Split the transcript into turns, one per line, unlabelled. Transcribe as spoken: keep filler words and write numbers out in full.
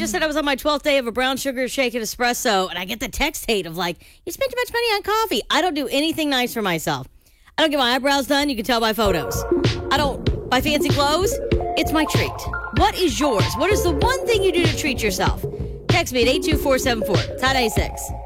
just said I was on my twelfth day of a brown sugar shake and espresso, and I get the text hate of like, you spent too much money on coffee. I don't do anything nice for myself. I don't get my eyebrows done. You can tell by photos. I don't buy fancy clothes. It's my treat. What is yours? What is the one thing you do to treat yourself? Text me at eight two four seven four. It's Hot eighty-six.